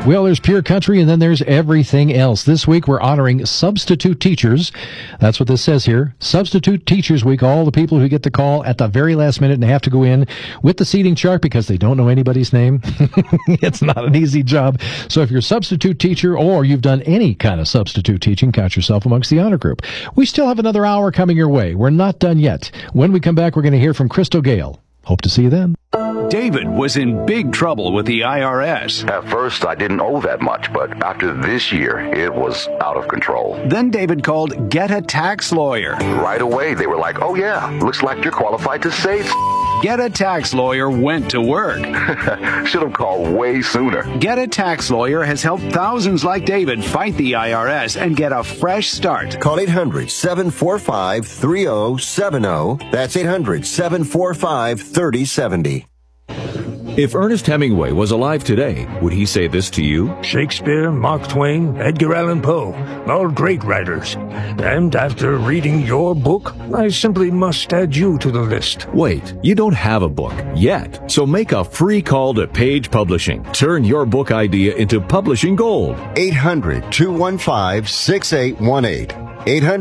Well, there's Pure Country, and then there's everything else. This week, we're honoring substitute teachers. That's what this says here. Substitute Teachers Week. All the people who get the call at the very last minute and have to go in with the seating chart because they don't know anybody's name. It's not an easy job. So if you're a substitute teacher or you've done any kind of substitute teaching, count yourself amongst the honor group. We still have another hour coming your way. We're not done yet. When we come back, we're going to hear from Crystal Gale. Hope to see you then. David was in big trouble with the IRS. At first, I didn't owe that much, but after this year, it was out of control. Then David called Get a Tax Lawyer. Right away, they were like, oh yeah, looks like you're qualified to save. Get a Tax Lawyer went to work. Should have called way sooner. Get a Tax Lawyer has helped thousands like David fight the IRS and get a fresh start. Call 800-745-3070. That's 800-745-3070. If Ernest Hemingway was alive today, would he say this to you? Shakespeare, Mark Twain, Edgar Allan Poe, all great writers. And after reading your book, I simply must add you to the list. Wait, you don't have a book yet, so make a free call to Page Publishing. Turn your book idea into publishing gold. 800-215-6818.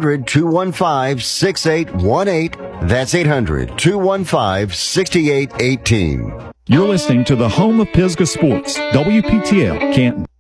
800-215-6818. That's 800-215-6818. You're listening to the home of Pisgah Sports, WPTL Canton.